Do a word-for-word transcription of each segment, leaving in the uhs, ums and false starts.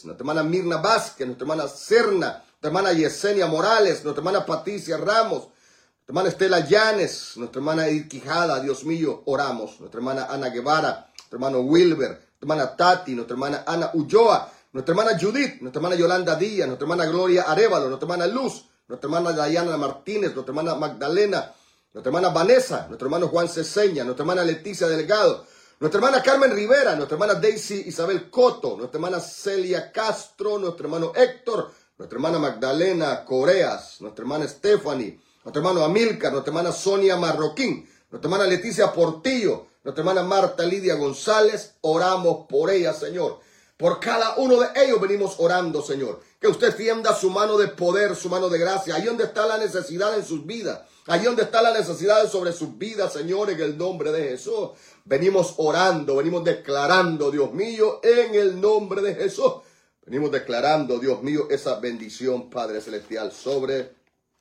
López, nuestra hermana Mirna Vázquez, nuestra hermana Serna, nuestra hermana Yesenia Morales, nuestra hermana Patricia Ramos, nuestra hermana Estela Llanes, nuestra hermana Edith Quijada, Dios mío, oramos. Nuestra hermana Ana Guevara, nuestro hermano Wilber, nuestra hermana Tati, nuestra hermana Ana Ulloa, nuestra hermana Judith, nuestra hermana Yolanda Díaz, nuestra hermana Gloria Arevalo, nuestra hermana Luz, nuestra hermana Dayana Martínez, nuestra hermana Magdalena, nuestra hermana Vanessa, nuestro hermano Juan Ceseña, nuestra hermana Leticia Delgado, nuestra hermana Carmen Rivera, nuestra hermana Daisy Isabel Coto, nuestra hermana Celia Castro, nuestro hermano Héctor, nuestra hermana Magdalena Coreas, nuestra hermana Stephanie, nuestro hermano Amilcar, nuestra hermana Sonia Marroquín, nuestra hermana Leticia Portillo, nuestra hermana Marta Lidia González. Oramos por ella, Señor. Por cada uno de ellos venimos orando, Señor. Que usted extienda su mano de poder, su mano de gracia. Ahí donde está la necesidad en sus vidas. Ahí donde está la necesidad sobre sus vidas, Señor, en el nombre de Jesús. Venimos orando, venimos declarando, Dios mío, en el nombre de Jesús. Venimos declarando, Dios mío, esa bendición, Padre Celestial, sobre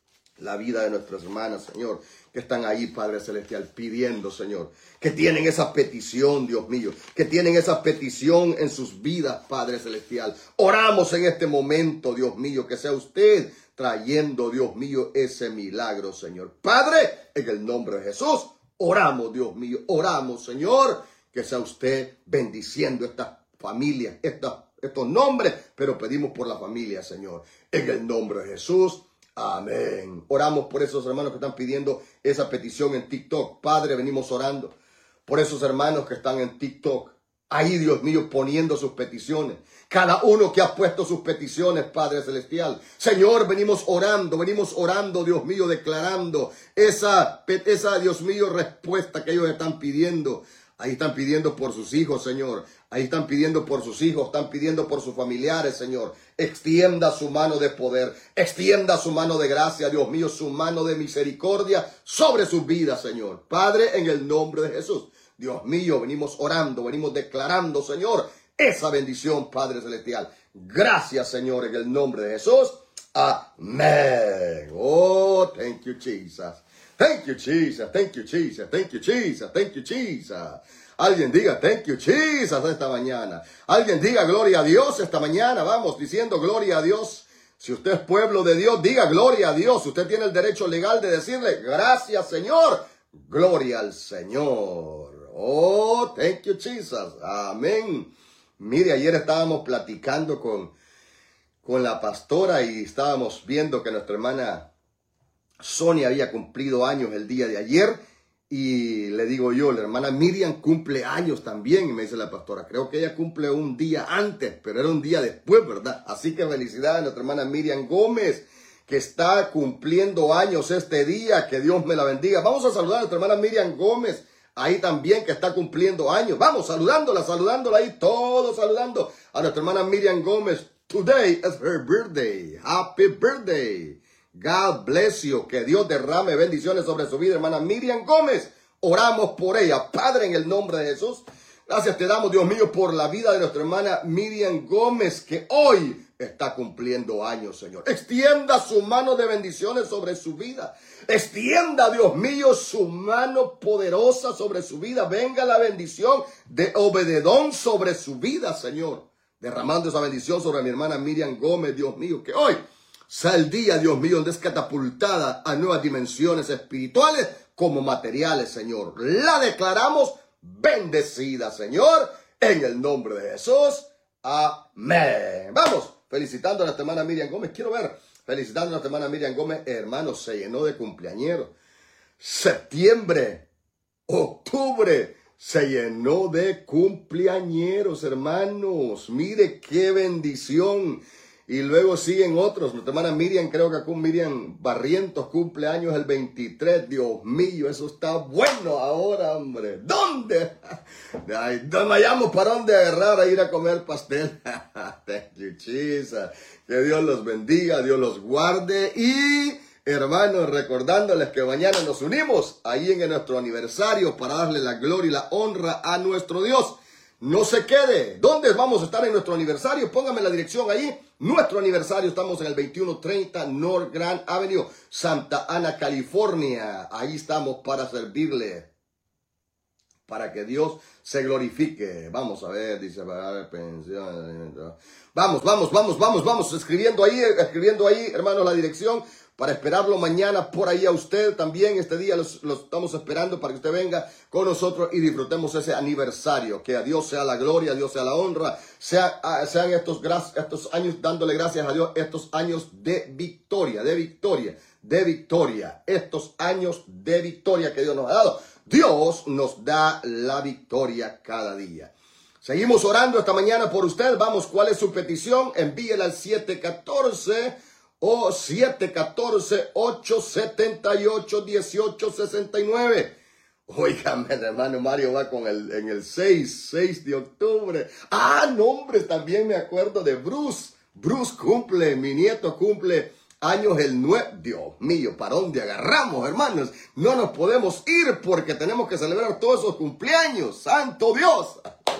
la vida de nuestras hermanas, Señor, que están ahí, Padre Celestial, pidiendo, Señor, que tienen esa petición, Dios mío, que tienen esa petición en sus vidas, Padre Celestial. Oramos en este momento, Dios mío, que sea usted trayendo, Dios mío, ese milagro, Señor. Padre, en el nombre de Jesús, oramos, Dios mío, oramos, Señor, que sea usted bendiciendo estas familias, estas, estos nombres, pero pedimos por la familia, Señor, en el nombre de Jesús. Amén. Oramos por esos hermanos que están pidiendo esa petición en TikTok. Padre, venimos orando por esos hermanos que están en TikTok. Ahí, Dios mío, poniendo sus peticiones. Cada uno que ha puesto sus peticiones, Padre Celestial. Señor, venimos orando, venimos orando, Dios mío, declarando esa, esa, Dios mío, respuesta que ellos están pidiendo. Ahí están pidiendo por sus hijos, Señor. Ahí están pidiendo por sus hijos, están pidiendo por sus familiares, Señor. Extienda su mano de poder, extienda su mano de gracia, Dios mío, su mano de misericordia sobre sus vidas, Señor. Padre, en el nombre de Jesús. Dios mío, venimos orando, venimos declarando, Señor, esa bendición, Padre Celestial. Gracias, Señor, en el nombre de Jesús. Amén. Oh, thank you, Jesus. Thank you, Jesus. Thank you, Jesus. Thank you, Jesus. Thank you, Jesus. Alguien diga, thank you, Jesus, esta mañana. Alguien diga, gloria a Dios esta mañana. Vamos, diciendo, gloria a Dios. Si usted es pueblo de Dios, diga, gloria a Dios. Usted tiene el derecho legal de decirle, gracias, Señor. Gloria al Señor. Oh, thank you, Jesus. Amén. Mire, ayer estábamos platicando con, con la pastora y estábamos viendo que nuestra hermana Sonia había cumplido años el día de ayer. Y le digo yo, la hermana Miriam cumple años también. Y me dice la pastora, creo que ella cumple un día antes, pero era un día después, ¿verdad? Así que felicidades a nuestra hermana Miriam Gómez, que está cumpliendo años este día. Que Dios me la bendiga. Vamos a saludar a nuestra hermana Miriam Gómez, ahí también, que está cumpliendo años. Vamos, saludándola, saludándola ahí, todos saludando a nuestra hermana Miriam Gómez. Today is her birthday. Happy birthday. God bless you. Que Dios derrame bendiciones sobre su vida, hermana Miriam Gómez. Oramos por ella. Padre, en el nombre de Jesús, gracias te damos, Dios mío, por la vida de nuestra hermana Miriam Gómez, que hoy está cumpliendo años, Señor. Extienda su mano de bendiciones sobre su vida. Extienda, Dios mío, su mano poderosa sobre su vida. Venga la bendición de Obededón sobre su vida, Señor. Derramando esa bendición sobre mi hermana Miriam Gómez, Dios mío, que hoy sea el día, Dios mío, donde es catapultada a nuevas dimensiones espirituales como materiales, Señor. La declaramos bendecida, Señor, en el nombre de Jesús. Amén. Vamos, felicitando a nuestra hermana Miriam Gómez. Quiero ver, felicitando a nuestra hermana Miriam Gómez. Hermano, se llenó de cumpleañeros. Septiembre, octubre, se llenó de cumpleañeros, hermanos. Mire qué bendición. Y luego siguen otros. Nuestra hermana Miriam, creo que con Miriam Barrientos cumple años el veintitrés. Dios mío, eso está bueno ahora, hombre. ¿Dónde? Ay, no vayamos para dónde agarrar a ir a comer pastel. Thank you, Jesus. Que Dios los bendiga, Dios los guarde. Y, hermanos, recordándoles que mañana nos unimos ahí en nuestro aniversario para darle la gloria y la honra a nuestro Dios. No se quede. ¿Dónde vamos a estar en nuestro aniversario? Póngame la dirección ahí. Nuestro aniversario, estamos en el veintiuno treinta North Grand Avenue, Santa Ana, California. Ahí estamos para servirle. para que Dios se glorifique. Vamos a ver, dice, a ver, pensión. Vamos, vamos, vamos, vamos, vamos, escribiendo ahí, escribiendo ahí, hermanos, la dirección para esperarlo mañana por ahí a usted también. Este día los, los estamos esperando para que usted venga con nosotros y disfrutemos ese aniversario. Que a Dios sea la gloria, a Dios sea la honra, sea, sean estos, estos años dándole gracias a Dios, estos años de victoria, de victoria, de victoria, estos años de victoria que Dios nos ha dado. Dios nos da la victoria cada día. Seguimos orando esta mañana por usted. Vamos, ¿cuál es su petición? Envíela al siete uno cuatro o siete uno cuatro, ocho siete ocho, uno ocho seis nueve. Óigame, el hermano Mario va con el, en el seis, seis de octubre. Ah, nombres, también me acuerdo de Bruce. Bruce cumple, mi nieto cumple años el nueve. Dios mío, ¿para dónde agarramos, hermanos? No nos podemos ir porque tenemos que celebrar todos esos cumpleaños. ¡Santo Dios!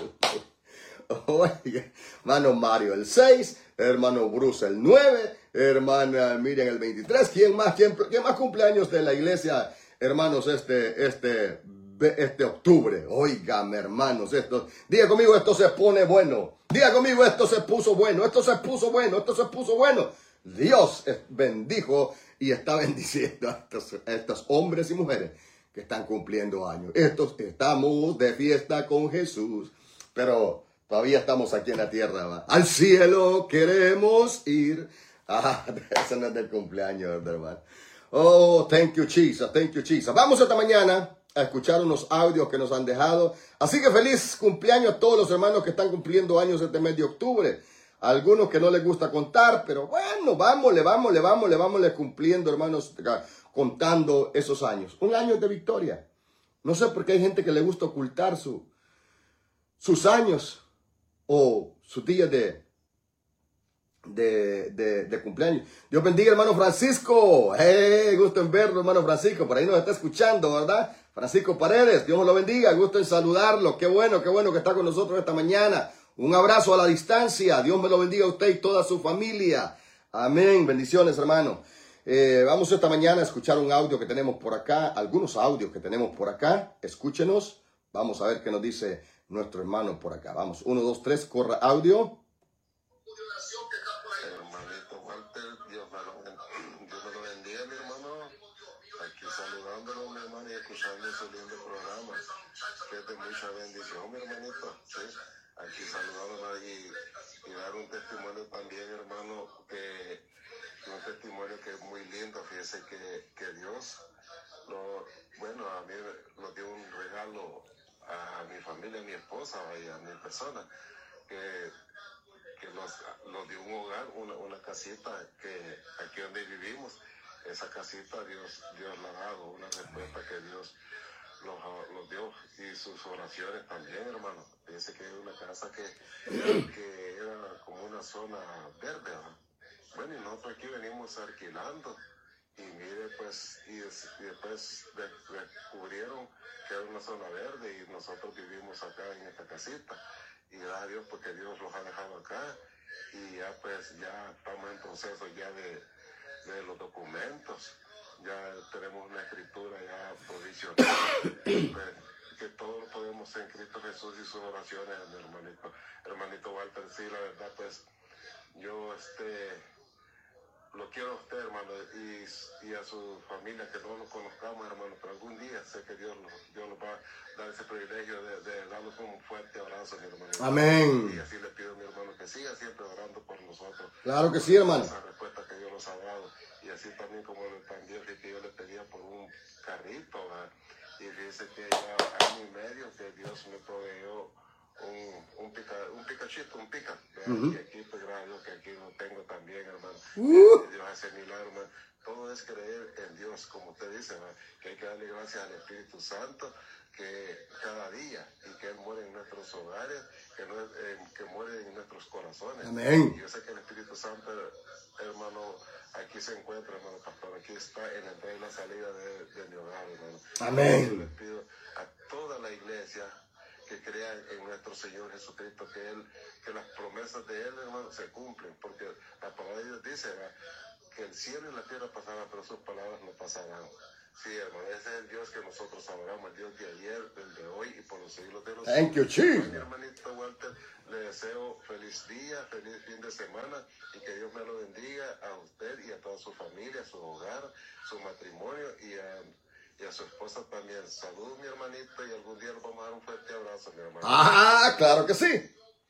Oiga, hermano Mario el seis, hermano Bruce el nueve, hermana Miriam el veintitrés. ¿Quién más? ¿Quién, quién más cumpleaños de la iglesia, hermanos, este, este, este octubre? Óigame, hermanos, esto, diga conmigo, esto se pone bueno. Diga conmigo, esto se puso bueno, esto se puso bueno, esto se puso bueno. Dios bendijo y está bendiciendo a estos, a estos hombres y mujeres que están cumpliendo años. Estos estamos de fiesta con Jesús, pero todavía estamos aquí en la tierra, ¿va? Al cielo queremos ir. Ah, ese no es del cumpleaños, hermano. Oh, thank you, Jesus, thank you, Jesus. Vamos esta mañana a escuchar unos audios que nos han dejado. Así que feliz cumpleaños a todos los hermanos que están cumpliendo años este mes de octubre. A algunos que no les gusta contar, pero bueno, vámonos, vámonos, vámonos, vámonos cumpliendo, hermanos, contando esos años. Un año de victoria. No sé por qué hay gente que le gusta ocultar su, sus años o sus días de, de, de, de cumpleaños. Dios bendiga, hermano Francisco. Hey, gusto en verlo, hermano Francisco. Por ahí nos está escuchando, ¿verdad? Francisco Paredes, Dios lo bendiga. Gusto en saludarlo. Qué bueno, qué bueno que está con nosotros esta mañana. Un abrazo a la distancia. Dios me lo bendiga a usted y toda su familia. Amén. Bendiciones, hermano. Eh, vamos esta mañana a escuchar un audio que tenemos por acá. Algunos audios que tenemos por acá. Escúchenos. Vamos a ver qué nos dice nuestro hermano por acá. Vamos, uno, dos, tres, corra audio. Hermanito Walter, Dios me lo, Dios me lo bendiga, mi hermano. Aquí saludándolo, mi hermano, y escuchando su lindo programa, que es de mucha bendición, mi hermanito. ¿Sí? Aquí saludándolo y, y dar un testimonio también, hermano, que un testimonio que es muy lindo. Fíjese que, que Dios, lo, bueno, a mí nos dio un regalo a mi familia, a mi esposa y a mi persona, que, que nos, nos dio un hogar, una, una casita que aquí donde vivimos. Esa casita Dios, Dios la ha dado, una respuesta que Dios nos, nos dio, y sus oraciones también, hermano. Dice que es una casa que, que era como una zona verde, ¿verdad? Bueno, y nosotros aquí venimos alquilando. Y mire, pues, y, y después de, descubrieron que era una zona verde y nosotros vivimos acá en esta casita. Y gracias a Dios porque Dios los ha dejado acá. Y ya pues, ya estamos en proceso ya de, de los documentos. Ya tenemos una escritura ya provisional. Pues, que todos lo podemos en Cristo Jesús y sus oraciones, mi hermanito. Hermanito Walter, sí, la verdad, pues, yo, este... lo quiero a usted, hermano, y, y a su familia, que no lo conozcamos, hermano, pero algún día sé que Dios, Dios nos va a dar ese privilegio de, de darnos un fuerte abrazo, mi hermano. Amén. Y así le pido a mi hermano que siga siempre orando por nosotros. Claro que sí, hermano. Esa respuesta que Dios nos ha dado. Y así también como también que yo le pedía por un carrito, ¿verdad? Y fíjese que ya año y medio que Dios me proveyó un, un, pica, un picachito, un pica. Uh-huh. Y aquí, pues, gracias a Dios que aquí lo tengo también, hermano. Uh. Dios hace milagros, hermano. Todo es creer en Dios, como usted dice, ¿verdad? Que hay que darle gracias al Espíritu Santo, que cada día, y que Él muere en nuestros hogares, que, no, eh, que muere en nuestros corazones. Amén. Y yo sé que el Espíritu Santo, hermano, aquí se encuentra, hermano pastor, aquí está en la entrada y la salida de, de mi hogar, hermano. Amén. Yo les pido a toda la iglesia que crean en nuestro Señor Jesucristo, que Él, que las promesas de Él, hermano, se cumplen, porque la palabra de Dios dice, ¿verdad?, que el cielo y la tierra pasarán, pero sus palabras no pasarán. Sí, hermano, ese es el Dios que nosotros adoramos, el Dios de ayer, el de hoy y por los siglos de los siglos. Thank you, Jesus. Mi hermanito Walter, le deseo feliz día, feliz fin de semana y que Dios me lo bendiga a usted y a toda su familia, a su hogar, su matrimonio y a, y a su esposa también. Saludos, mi hermanito, y algún día nos vamos a dar un fuerte abrazo, mi hermano. Ah, claro que sí.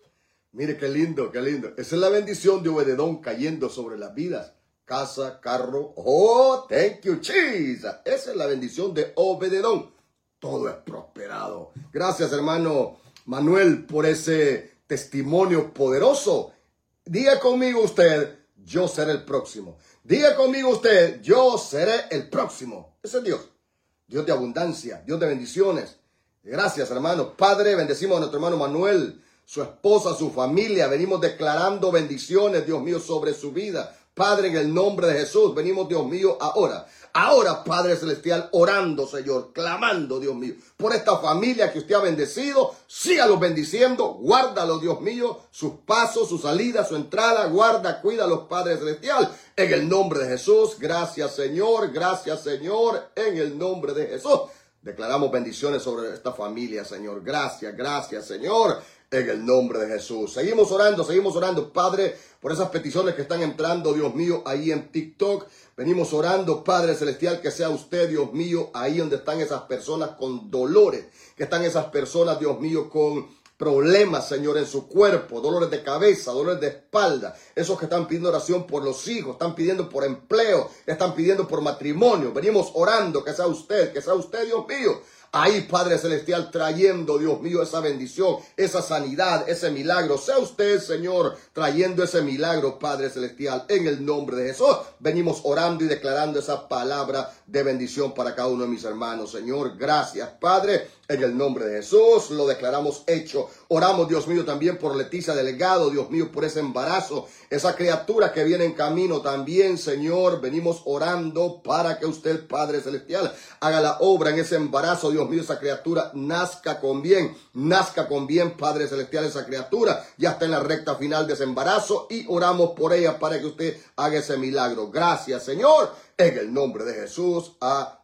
Mire qué lindo, qué lindo. Esa es la bendición de Obededón cayendo sobre las vidas. Casa, carro. Oh, thank you, Jesus. Esa es la bendición de Obededón. Todo es prosperado. Gracias, hermano Manuel, por ese testimonio poderoso. Diga conmigo usted, yo seré el próximo. Diga conmigo usted, yo seré el próximo. Ese es Dios. Dios de abundancia, Dios de bendiciones. Gracias, hermano. Padre, bendecimos a nuestro hermano Manuel, su esposa, su familia. Venimos declarando bendiciones, Dios mío, sobre su vida. Padre, en el nombre de Jesús, venimos, Dios mío, ahora. Ahora, Padre Celestial, orando, Señor, clamando, Dios mío, por esta familia que usted ha bendecido. Sígalos bendiciendo, guárdalo, Dios mío, sus pasos, su salida, su entrada. Guarda, cuídalos, Padre Celestial, en el nombre de Jesús. Gracias, Señor, gracias, Señor, en el nombre de Jesús. Declaramos bendiciones sobre esta familia, Señor. Gracias, gracias, Señor, en el nombre de Jesús. Seguimos orando, seguimos orando, Padre, por esas peticiones que están entrando, Dios mío, ahí en TikTok. Venimos orando, Padre Celestial, que sea usted, Dios mío, ahí donde están esas personas con dolores, que están esas personas, Dios mío, con problemas, Señor, en su cuerpo, dolores de cabeza, dolores de espalda, esos que están pidiendo oración por los hijos, están pidiendo por empleo, están pidiendo por matrimonio. Venimos orando, que sea usted, que sea usted, Dios mío, ahí, Padre Celestial, trayendo, Dios mío, esa bendición, esa sanidad, ese milagro. Sea usted, Señor, trayendo ese milagro, Padre Celestial, en el nombre de Jesús. Venimos orando y declarando esa palabra de bendición para cada uno de mis hermanos, Señor. Gracias, Padre, en el nombre de Jesús. Lo declaramos hecho. Oramos, Dios mío, también por Leticia Delgado, Dios mío, por ese embarazo, esa criatura que viene en camino también, Señor. Venimos orando para que usted, Padre Celestial, haga la obra en ese embarazo, Dios mío, esa criatura nazca con bien, nazca con bien, Padre Celestial, esa criatura ya está en la recta final de ese embarazo y oramos por ella para que usted haga ese milagro. Gracias, Señor, en el nombre de Jesús.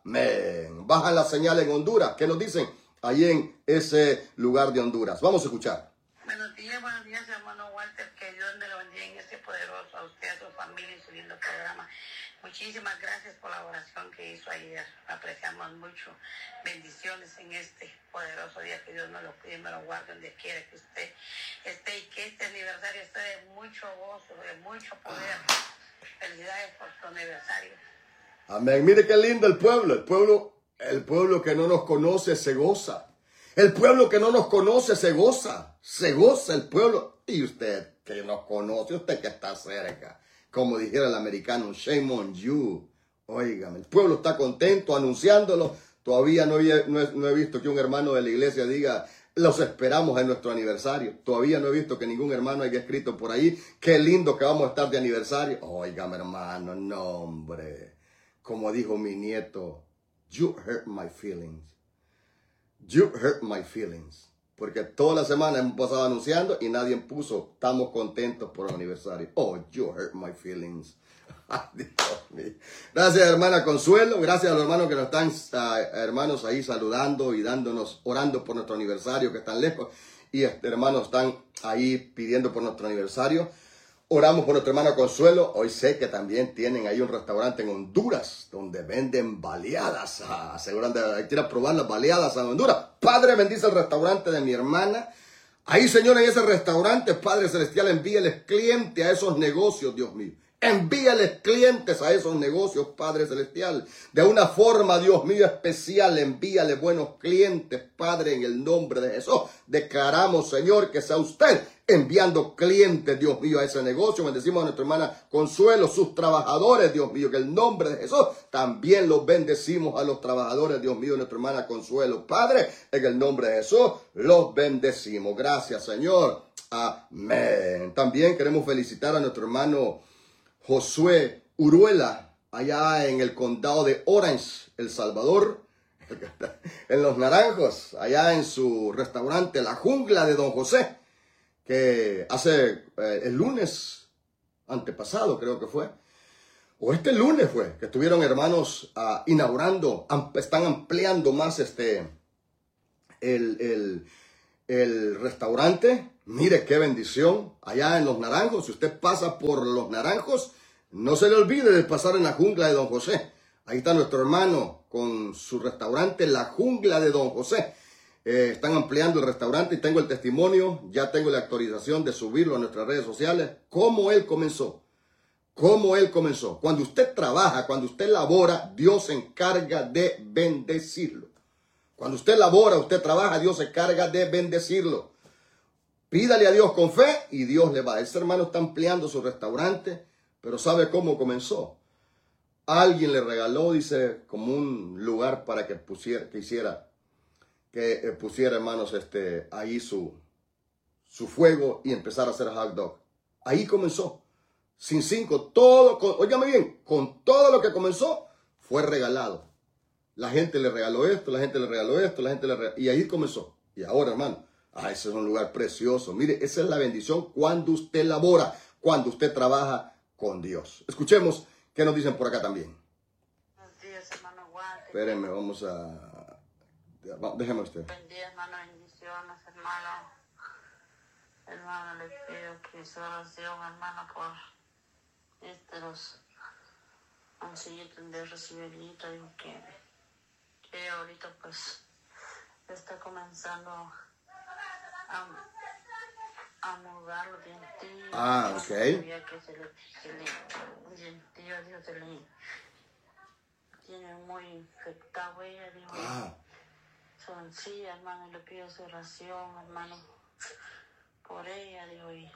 Amén. Bajan la señal en Honduras. ¿Qué nos dicen ahí en ese lugar de Honduras? Vamos a escuchar. Buenos días, buenos días, hermano Walter. Que Dios me lo bendiga en este poderoso, a usted, a su familia y su lindo programa. Muchísimas gracias por la oración que hizo ayer. Apreciamos mucho. Bendiciones en este poderoso día. Que Dios me lo cuide y me lo guarde donde quiera que usted esté. Y que este aniversario esté de mucho gozo, de mucho poder. Felicidades por su aniversario. Amén. Mire qué lindo el pueblo. El pueblo, el pueblo que no nos conoce se goza. El pueblo que no nos conoce se goza. Se goza el pueblo. Y usted que nos conoce, usted que está cerca. Como dijera el americano, shame on you. Óigame, el pueblo está contento anunciándolo. Todavía no he, no, he, no he visto que un hermano de la iglesia diga, los esperamos en nuestro aniversario. Todavía no he visto que ningún hermano haya escrito por ahí, qué lindo que vamos a estar de aniversario. Óigame, hermano, no, hombre. Como dijo mi nieto, you hurt my feelings. You hurt my feelings. Porque toda la semana hemos pasado anunciando y nadie puso, estamos contentos por el aniversario. Oh, you hurt my feelings. Dios mío. Gracias, hermana Consuelo. Gracias a los hermanos que nos están, uh, hermanos ahí saludando y dándonos, orando por nuestro aniversario, que están lejos. Y este, hermanos están ahí pidiendo por nuestro aniversario. Oramos por nuestra hermana Consuelo. Hoy sé que también tienen ahí un restaurante en Honduras donde venden baleadas. Ah, aseguran de quiera probar las baleadas en Honduras. Padre, bendice el restaurante de mi hermana. Ahí, Señor, en ese restaurante, Padre Celestial, envíeles clientes a esos negocios, Dios mío. Envíales clientes a esos negocios, Padre Celestial. De una forma, Dios mío, especial, envíale buenos clientes, Padre, en el nombre de Jesús. Declaramos, Señor, que sea usted enviando clientes, Dios mío, a ese negocio. Bendecimos a nuestra hermana Consuelo, sus trabajadores, Dios mío, que el nombre de Jesús. También los bendecimos a los trabajadores, Dios mío, nuestra hermana Consuelo. Padre, en el nombre de Jesús, los bendecimos. Gracias, Señor. Amén. También queremos felicitar a nuestro hermano Josué Uruela, allá en el condado de Orange, El Salvador, en Los Naranjos, allá en su restaurante La Jungla de Don José, que hace eh, el lunes antepasado, creo que fue, o este lunes fue, que estuvieron hermanos uh, inaugurando, am, están ampliando más este, el, el, el restaurante. Mire qué bendición, allá en Los Naranjos. Si usted pasa por Los Naranjos, no se le olvide de pasar en la jungla de Don José. Ahí está nuestro hermano con su restaurante, la jungla de Don José. Eh, están ampliando el restaurante y tengo el testimonio, ya tengo la autorización de subirlo a nuestras redes sociales, cómo él comenzó. Cómo él comenzó. Cuando usted trabaja, cuando usted labora, Dios se encarga de bendecirlo. Cuando usted labora, usted trabaja, Dios se encarga de bendecirlo. Pídale a Dios con fe y Dios le va. Ese hermano está ampliando su restaurante, pero ¿sabe cómo comenzó? Alguien le regaló, dice, como un lugar para que pusiera, que hiciera, que eh, pusiera, hermanos, este, ahí su, su fuego y empezar a hacer hot dog. Ahí comenzó. Sin cinco, todo, con, óigame bien, con todo lo que comenzó, fue regalado. La gente le regaló esto, la gente le regaló esto, la gente le regaló, y ahí comenzó. Y ahora, hermano, ah, ese es un lugar precioso. Mire, esa es la bendición cuando usted labora, cuando usted trabaja con Dios. Escuchemos qué nos dicen por acá también. Buenos días, hermano Walter. Espérenme, vamos a... Déjeme usted. Buen día, hermano, bendiciones, hermano. Hermano, le pido que su oración, hermano, por este, los ancianitos de recibirita, digo que, que ahorita pues está comenzando a, a mudar los dientillos. Ah, ok. Sabía que se le, se le, el dientillo, Dios, se le tiene muy infectado ella, digo. Ah. Son sí, hermano, le pido su oración, hermano, por ella, digo, y,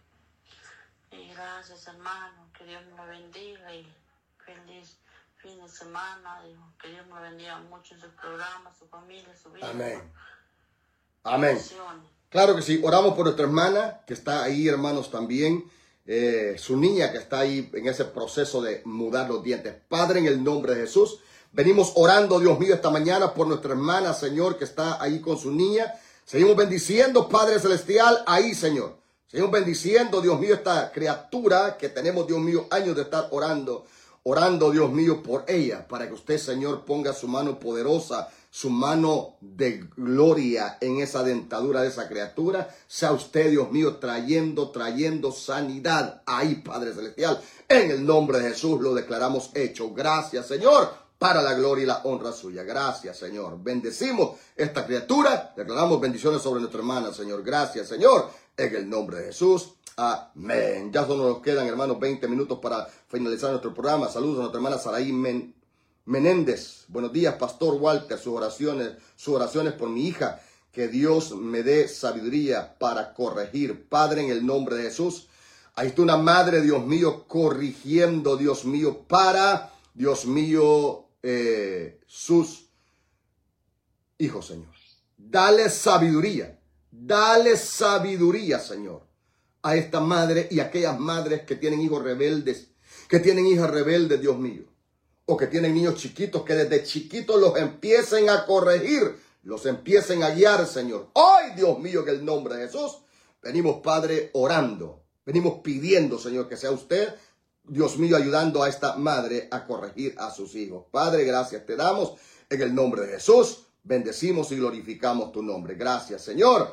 y gracias, hermano, que Dios me lo bendiga y feliz fin de semana, digo, que Dios me bendiga mucho en su programa, su familia, su vida. Amén. Amén. Bendiciones. Claro que sí, oramos por nuestra hermana que está ahí, hermanos, también, eh, su niña que está ahí en ese proceso de mudar los dientes. Padre, en el nombre de Jesús, venimos orando, Dios mío, esta mañana por nuestra hermana, Señor, que está ahí con su niña. Seguimos bendiciendo, Padre Celestial, ahí, Señor. Seguimos bendiciendo, Dios mío, esta criatura que tenemos, Dios mío, años de estar orando. Orando, Dios mío, por ella, para que usted, Señor, ponga su mano poderosa, su mano de gloria en esa dentadura de esa criatura. Sea usted, Dios mío, trayendo, trayendo sanidad ahí, Padre Celestial. En el nombre de Jesús lo declaramos hecho. Gracias, Señor, para la gloria y la honra suya. Gracias, Señor. Bendecimos esta criatura. Declaramos bendiciones sobre nuestra hermana, Señor. Gracias, Señor, en el nombre de Jesús. Amén. Ya solo nos quedan, hermanos, veinte minutos para finalizar nuestro programa. Saludos a nuestra hermana Saraí Men Menéndez. Buenos días, Pastor Walter. Sus oraciones, sus oraciones por mi hija. Que Dios me dé sabiduría para corregir. Padre, en el nombre de Jesús. Ahí está una madre, Dios mío, corrigiendo, Dios mío, para, Dios mío, eh, sus hijos, Señor. Dale sabiduría. Dale sabiduría, Señor, a esta madre y a aquellas madres que tienen hijos rebeldes, que tienen hijas rebeldes, Dios mío, o que tienen niños chiquitos, que desde chiquitos los empiecen a corregir, los empiecen a guiar, Señor. Hoy, Dios mío, en el nombre de Jesús, venimos, Padre, orando, venimos pidiendo, Señor, que sea usted, Dios mío, ayudando a esta madre a corregir a sus hijos. Padre, gracias te damos en el nombre de Jesús. Bendecimos y glorificamos tu nombre. Gracias, Señor.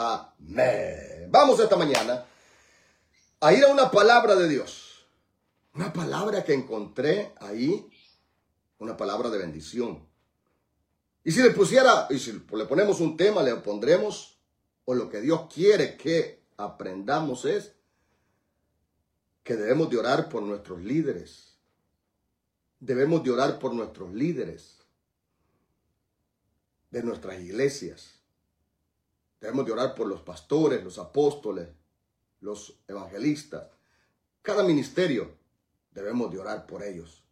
Amén. Vamos esta mañana a ir a una palabra de Dios. Una palabra que encontré ahí. Una palabra de bendición. Y si le pusiera, y si le ponemos un tema, le pondremos, o lo que Dios quiere que aprendamos es que debemos de orar por nuestros líderes. Debemos de orar por nuestros líderes de nuestras iglesias. Debemos de orar por los pastores, los apóstoles, los evangelistas. Cada ministerio debemos de orar por ellos.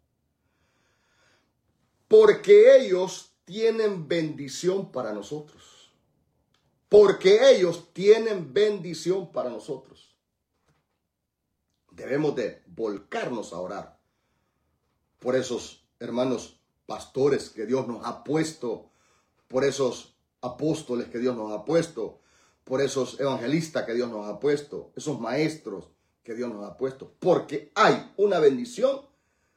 Porque ellos tienen bendición para nosotros. Porque ellos tienen bendición para nosotros. Debemos de volcarnos a orar por esos hermanos pastores que Dios nos ha puesto, por esos apóstoles que Dios nos ha puesto, por esos evangelistas que Dios nos ha puesto, esos maestros que Dios nos ha puesto, porque hay una bendición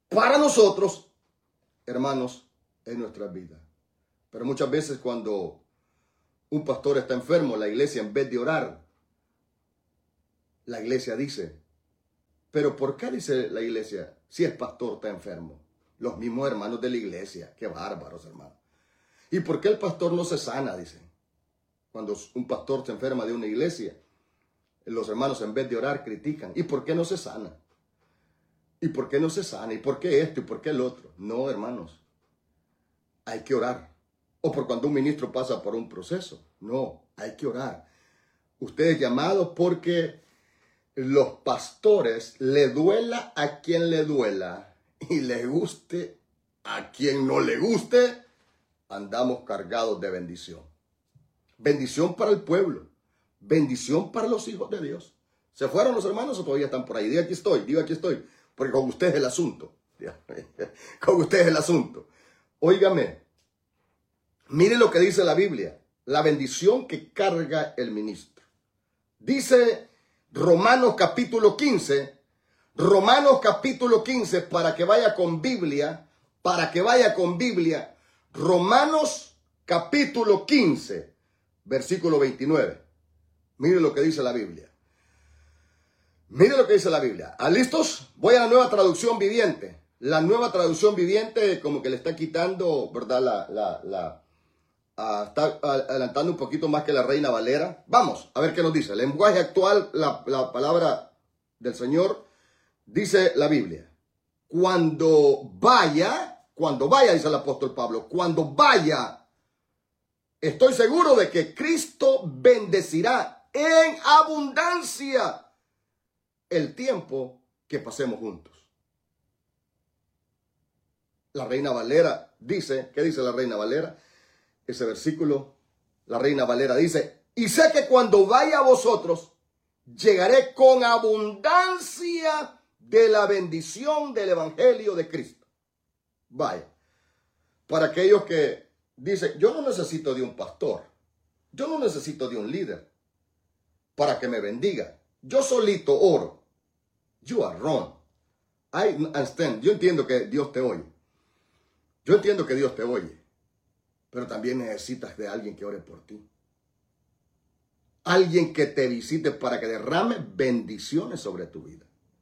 para nosotros, hermanos, en nuestras vidas. Pero muchas veces cuando un pastor está enfermo, la iglesia, en vez de orar, la iglesia dice, ¿pero por qué dice la iglesia si el pastor está enfermo? Los mismos hermanos de la iglesia, qué bárbaros, hermanos. ¿Y por qué el pastor no se sana? Dicen. Cuando un pastor se enferma de una iglesia, los hermanos en vez de orar critican. ¿Y por qué no se sana? ¿Y por qué no se sana? ¿Y por qué esto? ¿Y por qué el otro? No, hermanos. Hay que orar. O por cuando un ministro pasa por un proceso. No, hay que orar. Usted es llamado porque los pastores, le duela a quien le duela y le guste a quien no le guste, andamos cargados de bendición. Bendición para el pueblo. Bendición para los hijos de Dios. ¿Se fueron los hermanos o todavía están por ahí? Diga aquí estoy, diga aquí estoy. Porque con usted es el asunto. Con usted es el asunto. Óigame. Mire lo que dice la Biblia. La bendición que carga el ministro. Dice Romanos capítulo quince. Romanos capítulo quince, para que vaya con Biblia. Para que vaya con Biblia. Romanos capítulo quince, versículo veintinueve. Mire lo que dice la Biblia. Mire lo que dice la Biblia. ¿Ah, listos? Voy a la nueva traducción viviente. La nueva traducción viviente como que le está quitando, ¿verdad? La, la, la, uh, está adelantando un poquito más que la Reina Valera. Vamos a ver qué nos dice. El lenguaje actual, la, la palabra del Señor, dice la Biblia. Cuando vaya, cuando vaya, dice el apóstol Pablo, cuando vaya, estoy seguro de que Cristo bendecirá en abundancia el tiempo que pasemos juntos. La Reina Valera dice, ¿qué dice la Reina Valera? Ese versículo, la Reina Valera dice, y sé que cuando vaya a vosotros, llegaré con abundancia de la bendición del Evangelio de Cristo. Vaya, para aquellos que dicen, yo no necesito de un pastor, yo no necesito de un líder para que me bendiga. Yo solito oro. You are wrong. I understand. Yo entiendo que Dios te oye. Yo entiendo que Dios te oye. Pero también necesitas de alguien que ore por ti. Alguien que te visite para que derrame bendiciones sobre tu vida.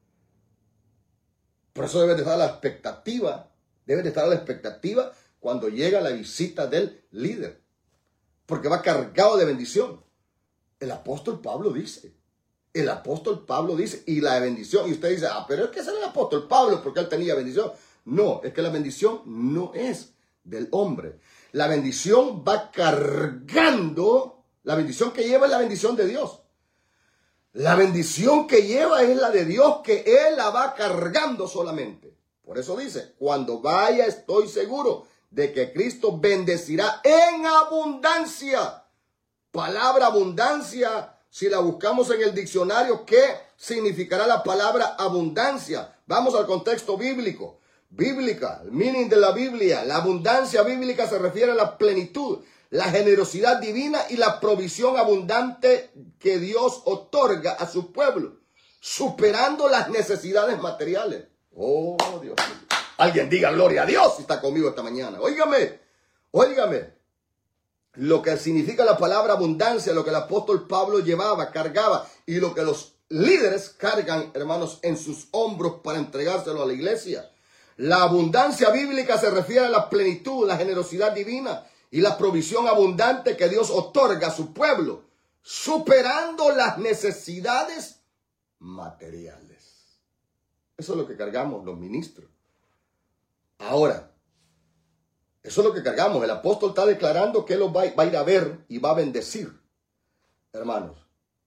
Por eso debes de estar a la expectativa. Debes de estar a la expectativa cuando llega la visita del líder. Porque va cargado de bendición. El apóstol Pablo dice. El apóstol Pablo dice, y la bendición, y usted dice, ah, pero es que es el apóstol Pablo porque él tenía bendición. No, es que la bendición no es del hombre. La bendición va cargando, la bendición que lleva es la bendición de Dios. La bendición que lleva es la de Dios, que Él la va cargando solamente. Por eso dice, cuando vaya estoy seguro de que Cristo bendecirá en abundancia. Palabra abundancia. Si la buscamos en el diccionario, ¿qué significará la palabra abundancia? Vamos al contexto bíblico. Bíblica, el meaning de la Biblia. La abundancia bíblica se refiere a la plenitud, la generosidad divina y la provisión abundante que Dios otorga a su pueblo, superando las necesidades materiales. Oh, Dios mío. Alguien diga gloria a Dios si está conmigo esta mañana. Óigame, óigame. Lo que significa la palabra abundancia, lo que el apóstol Pablo llevaba, cargaba, y lo que los líderes cargan, hermanos, en sus hombros para entregárselo a la iglesia. La abundancia bíblica se refiere a la plenitud, la generosidad divina y la provisión abundante que Dios otorga a su pueblo, superando las necesidades materiales. Eso es lo que cargamos los ministros. Ahora, eso es lo que cargamos. El apóstol está declarando que él los va, va a ir a ver y va a bendecir, hermanos,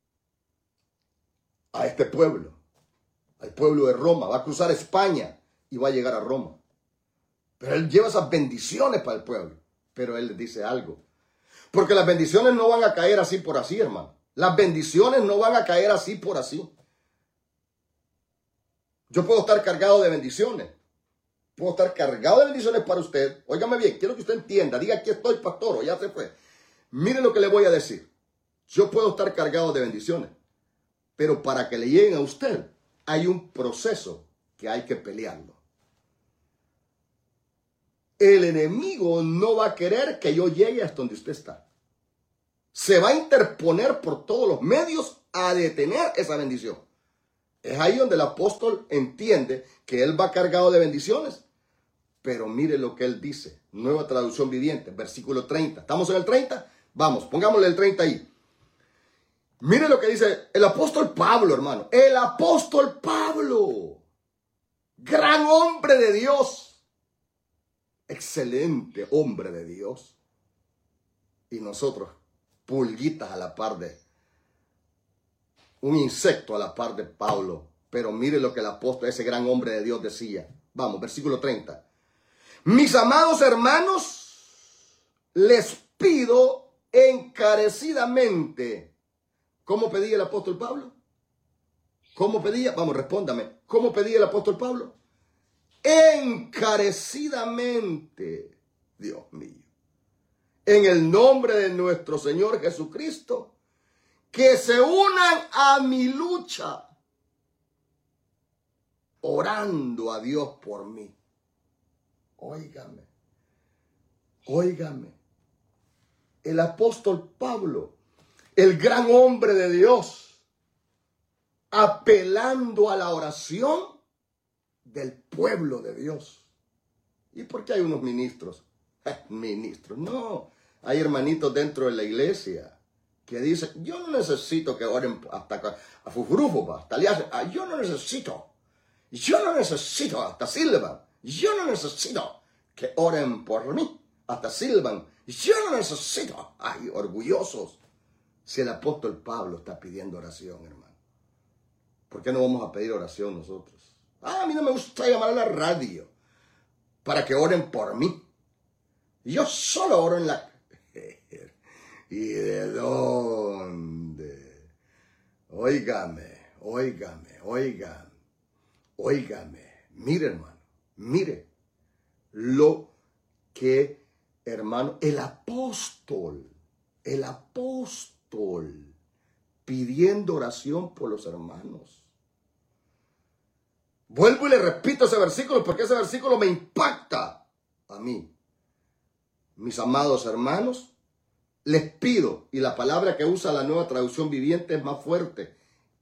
a este pueblo, al pueblo de Roma. Va a cruzar España y va a llegar a Roma. Pero él lleva esas bendiciones para el pueblo. Pero él les dice algo. Porque las bendiciones no van a caer así por así, hermano. Las bendiciones no van a caer así por así. Yo puedo estar cargado de bendiciones. Puedo estar cargado de bendiciones para usted. Óigame bien, quiero que usted entienda. Diga, aquí estoy, pastor, o ya se fue. Miren lo que le voy a decir. Yo puedo estar cargado de bendiciones. Pero para que le lleguen a usted, hay un proceso que hay que pelearlo. el enemigo no va a querer que yo llegue hasta donde usted está. Se va a interponer por todos los medios a detener esa bendición. Es ahí donde el apóstol entiende que él va cargado de bendiciones. Pero mire lo que él dice. Nueva traducción viviente, versículo treinta. ¿Estamos en el treinta? Vamos, pongámosle el treinta ahí. Mire lo que dice el apóstol Pablo, hermano. El apóstol Pablo. Gran hombre de Dios. Excelente hombre de Dios. Y nosotros, pulguitas a la par de, un insecto a la par de Pablo. Pero mire lo que el apóstol, ese gran hombre de Dios, decía. Vamos, versículo treinta. Mis amados hermanos, les pido encarecidamente. ¿Cómo pedía el apóstol Pablo? ¿Cómo pedía? Vamos, respóndame. ¿Cómo pedía el apóstol Pablo? Encarecidamente, Dios mío, en el nombre de nuestro Señor Jesucristo, que se unan a mi lucha, orando a Dios por mí. Óigame, óigame, el apóstol Pablo, el gran hombre de Dios, apelando a la oración del pueblo de Dios. ¿Y por qué hay unos ministros? Eh, ministros, no. Hay hermanitos dentro de la iglesia que dicen, yo no necesito que oren hasta a Fufrufu, hasta Alias. Yo no necesito. Yo no necesito hasta Silvan. Yo no necesito que oren por mí. Hasta Silvan. Yo no necesito. Ay, orgullosos. Si el apóstol Pablo está pidiendo oración, hermano, ¿por qué no vamos a pedir oración nosotros? Ah, a mí no me gusta llamar a la radio para que oren por mí. Yo solo oro en la... ¿Y de dónde? Óigame, óigame, óigame, óigame. Mire, hermano, mire lo que, hermano, el apóstol, el apóstol, pidiendo oración por los hermanos. Vuelvo y le repito ese versículo porque ese versículo me impacta a mí. Mis amados hermanos, les pido, y la palabra que usa la Nueva Traducción Viviente es más fuerte,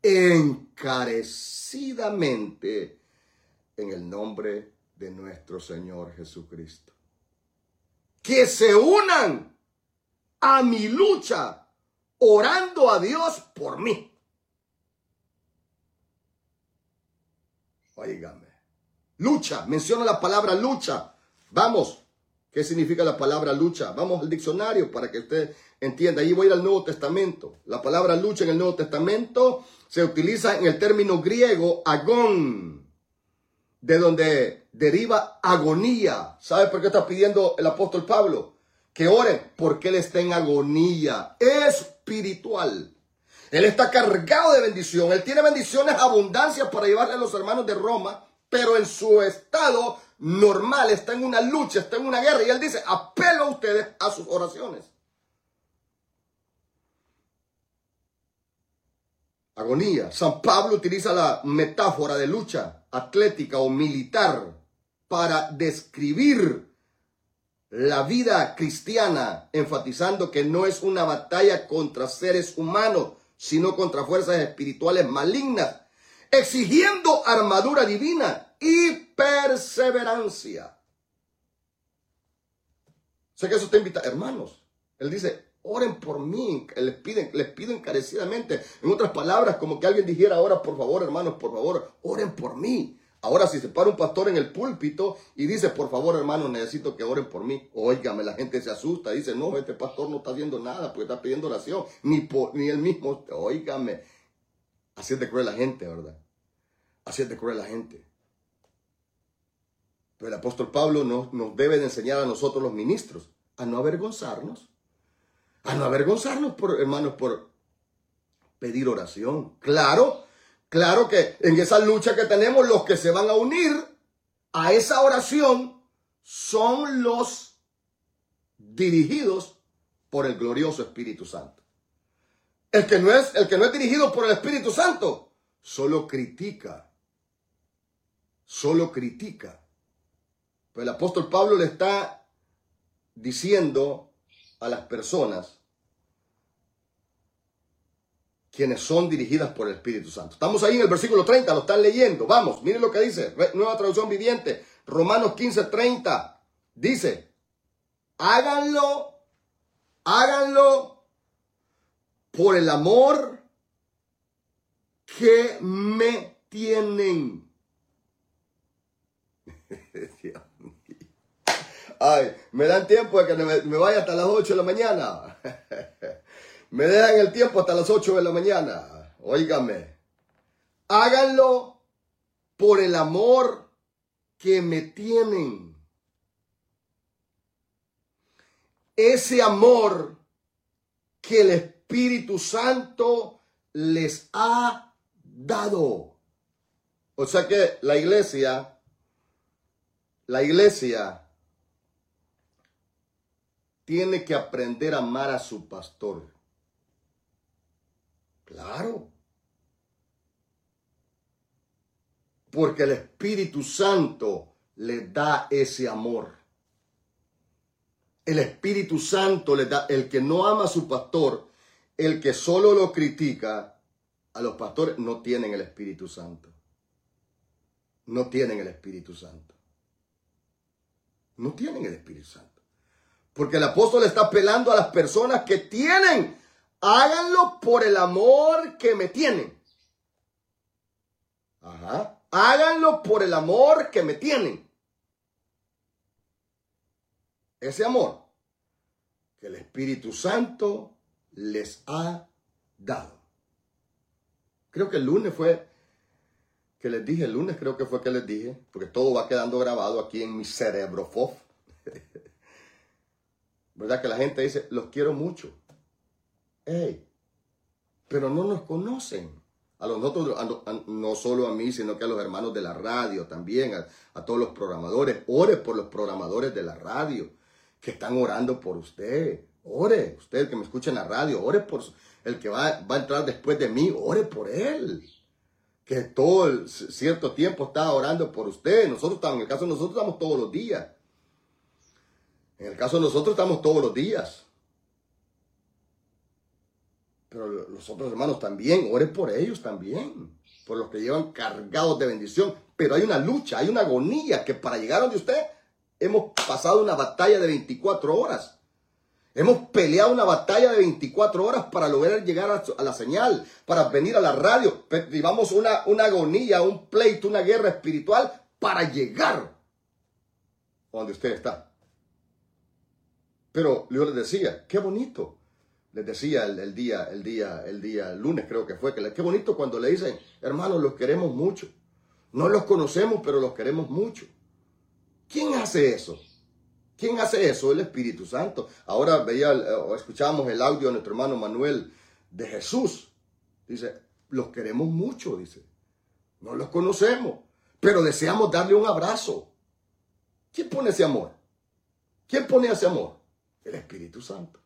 encarecidamente en el nombre de nuestro Señor Jesucristo, que se unan a mi lucha orando a Dios por mí. Óigame. Lucha. Menciona la palabra lucha. Vamos. ¿Qué significa la palabra lucha? Vamos al diccionario para que usted entienda. Ahí voy a ir al Nuevo Testamento. La palabra lucha en el Nuevo Testamento se utiliza en el término griego agón, de donde deriva agonía. ¿Sabe por qué está pidiendo el apóstol Pablo? Que oren, porque él está en agonía espiritual. Él está cargado de bendición. Él tiene bendiciones, abundancia para llevarle a los hermanos de Roma, pero en su estado normal está en una lucha, está en una guerra. Y él dice, apelo a ustedes a sus oraciones. Agonía. San Pablo utiliza la metáfora de lucha atlética o militar para describir la vida cristiana, enfatizando que no es una batalla contra seres humanos, sino contra fuerzas espirituales malignas, exigiendo armadura divina y perseverancia. Sé que eso te invita, hermanos. Él dice, oren por mí, les piden, les pido encarecidamente. En otras palabras, como que alguien dijera ahora, por favor, hermanos, por favor, oren por mí. Ahora, si se para un pastor en el púlpito y dice, por favor, hermanos, necesito que oren por mí. Óigame, la gente se asusta. Dice, no, este pastor no está haciendo nada porque está pidiendo oración. Ni, por, ni él mismo. Óigame. Así es de cruel la gente, ¿verdad? Así es de cruel la gente. Pero el apóstol Pablo nos, nos debe de enseñar a nosotros los ministros a no avergonzarnos. A no avergonzarnos, por, hermanos, por pedir oración. Claro. Claro que en esa lucha que tenemos, los que se van a unir a esa oración son los dirigidos por el glorioso Espíritu Santo. El que no es, el que no es dirigido por el Espíritu Santo solo critica, solo critica. Pues el apóstol Pablo le está diciendo a las personas quienes son dirigidas por el Espíritu Santo. Estamos ahí en el versículo treinta, lo están leyendo. Vamos, miren lo que dice, Nueva Traducción Viviente, Romanos quince, treinta. Dice, háganlo, háganlo por el amor que me tienen. Dios mío. Ay, me dan tiempo de que me, me vaya hasta las ocho de la mañana. Me dejan el tiempo hasta las ocho de la mañana. Óigame. Háganlo por el amor que me tienen. Ese amor que el Espíritu Santo les ha dado. O sea que la iglesia, la iglesia tiene que aprender a amar a su pastor. Claro. Porque el Espíritu Santo le da ese amor. El Espíritu Santo le da, el que no ama a su pastor, el que solo lo critica, a los pastores no tienen el Espíritu Santo. No tienen el Espíritu Santo. No tienen el Espíritu Santo. Porque el apóstol está apelando a las personas que tienen. Háganlo por el amor que me tienen. Ajá. Háganlo por el amor que me tienen. Ese amor que el Espíritu Santo les ha dado. Creo que el lunes fue que les dije, el lunes creo que fue que les dije, porque todo va quedando grabado aquí en mi cerebro, fof. ¿Verdad que la gente dice, los quiero mucho? Hey, pero no nos conocen. A nosotros, a, a, no solo a mí, sino que a los hermanos de la radio también, a, a todos los programadores. Ore por los programadores de la radio que están orando por usted. Ore, usted que me escucha en la radio, ore por el que va, va a entrar después de mí, ore por él. Que todo el cierto tiempo está orando por usted. Nosotros estamos, en el caso de nosotros estamos todos los días. En el caso de nosotros estamos todos los días. Pero los otros hermanos también, ore por ellos también. Por los que llevan cargados de bendición. Pero hay una lucha, hay una agonía que para llegar a donde usted hemos pasado una batalla de veinticuatro horas. Hemos peleado una batalla de veinticuatro horas para lograr llegar a, a la señal, para venir a la radio. Vivamos una, una agonía, un pleito, una guerra espiritual para llegar donde usted está. Pero yo les decía, qué bonito. Les decía el, el día, el día, el día el lunes creo que fue, que qué bonito cuando le dicen, hermanos, los queremos mucho. No los conocemos, pero los queremos mucho. ¿Quién hace eso? ¿Quién hace eso? El Espíritu Santo. Ahora veía, o escuchábamos el audio de nuestro hermano Manuel de Jesús. Dice, los queremos mucho, dice. No los conocemos, pero deseamos darle un abrazo. ¿Quién pone ese amor? ¿Quién pone ese amor? El Espíritu Santo.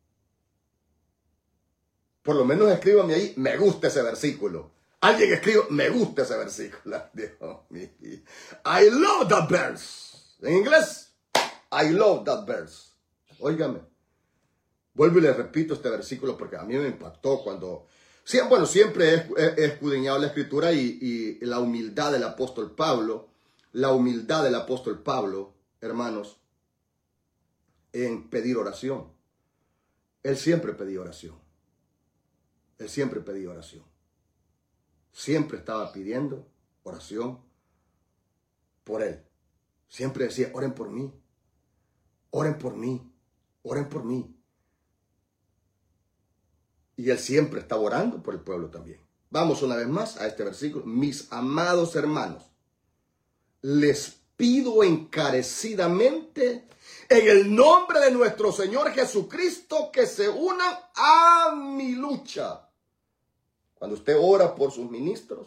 Por lo menos escríbame ahí, me gusta ese versículo. Alguien escribe, me gusta ese versículo. Dios mío. I love that verse. En inglés. I love that verse. Óigame. Vuelvo y le repito este versículo porque a mí me impactó cuando... Sí, bueno, siempre he, he escudriñado la escritura y, y la humildad del apóstol Pablo, la humildad del apóstol Pablo, hermanos, en pedir oración. Él siempre pedía oración. Él siempre pedía oración. Siempre estaba pidiendo oración por él. Siempre decía, oren por mí. Oren por mí, oren por mí. Y él siempre estaba orando por el pueblo también. Vamos una vez más a este versículo. Mis amados hermanos, les pido encarecidamente en el nombre de nuestro Señor Jesucristo que se unan a mi lucha. Cuando usted ora por sus ministros,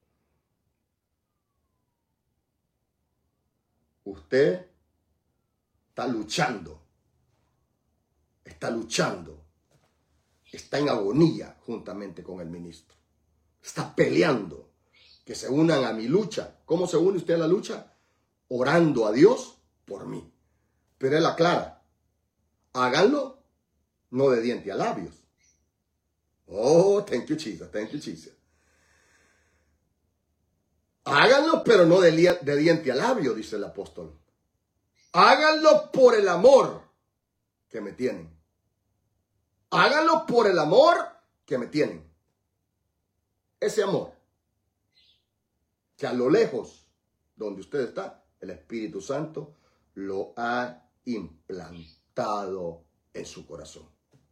usted está luchando, está luchando, está en agonía juntamente con el ministro. Está peleando, que se unan a mi lucha. ¿Cómo se une usted a la lucha? Orando a Dios por mí. Pero él aclara, háganlo no de diente a labios. Oh, thank you, Jesus, thank you, Jesus. Háganlo, pero no de, de diente a labio, dice el apóstol. Háganlo por el amor que me tienen. Háganlo por el amor que me tienen. Ese amor que a lo lejos, donde usted está, el Espíritu Santo lo ha implantado en su corazón.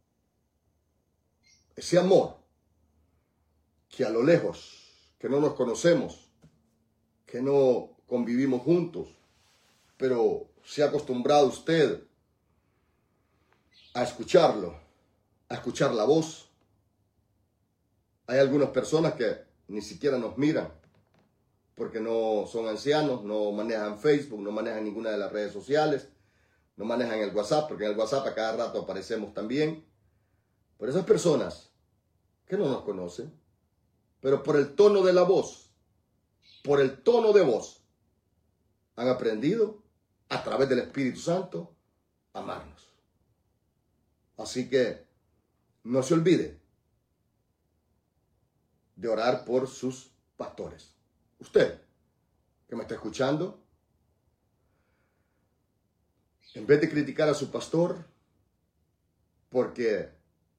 Ese amor que a lo lejos, que no nos conocemos, que no convivimos juntos, pero se ha acostumbrado usted a escucharlo, a escuchar la voz. Hay algunas personas que ni siquiera nos miran porque no son ancianos, no manejan Facebook, no manejan ninguna de las redes sociales, no manejan el WhatsApp, porque en el WhatsApp a cada rato aparecemos también. Pero esas personas que no nos conocen, pero por el tono de la voz, por el tono de voz, han aprendido a través del Espíritu Santo a amarnos. Así que no se olvide de orar por sus pastores. Usted que me está escuchando, en vez de criticar a su pastor porque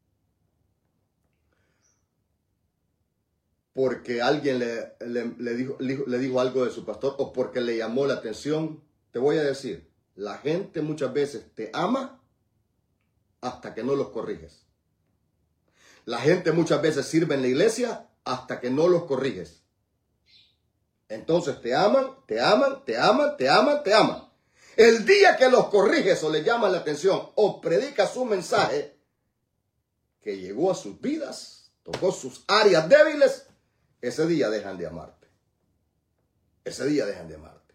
porque alguien le, le, le, dijo, le dijo algo de su pastor o porque le llamó la atención, te voy a decir, la gente muchas veces te ama hasta que no los corriges. La gente muchas veces sirve en la iglesia hasta que no los corriges. Entonces te aman, te aman, te aman, te aman, te aman. El día que los corriges o les llaman la atención o predicas un mensaje que llegó a sus vidas, tocó sus áreas débiles, ese día dejan de amarte. Ese día dejan de amarte.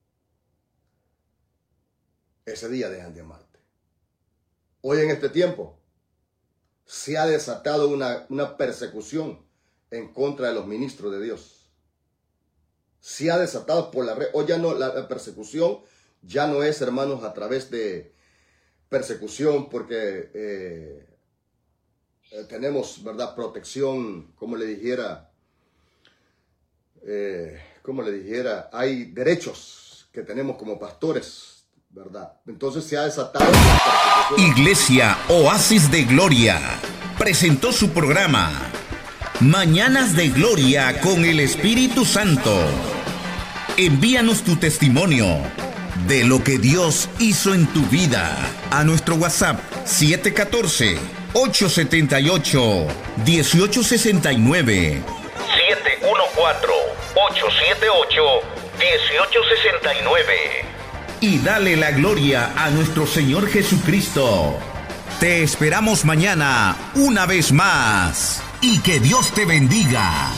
Ese día dejan de amarte. Hoy en este tiempo se ha desatado una, una persecución en contra de los ministros de Dios. Se ha desatado por la red. Hoy ya no, la, la persecución ya no es, hermanos, a través de persecución porque eh, eh, tenemos, ¿verdad?, protección, como le dijera, eh, como le dijera, hay derechos que tenemos como pastores, ¿verdad? Entonces se ha desatado la persecución. Iglesia Oasis de Gloria presentó su programa Mañanas de Gloria con el Espíritu Santo. Envíanos tu testimonio de lo que Dios hizo en tu vida a nuestro WhatsApp siete uno cuatro, ocho siete ocho, uno ocho seis nueve. siete uno cuatro, ocho siete ocho, uno ocho seis nueve. Y dale la gloria a nuestro Señor Jesucristo. Te esperamos mañana una vez más. Y que Dios te bendiga.